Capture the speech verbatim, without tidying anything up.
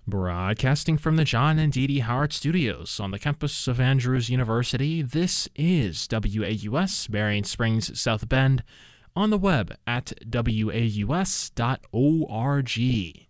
Broadcasting from the John and Dee Dee Howard Studios on the campus of Andrews University, this is W A U S, Berrien Springs, South Bend, on the web at W A U S dot org.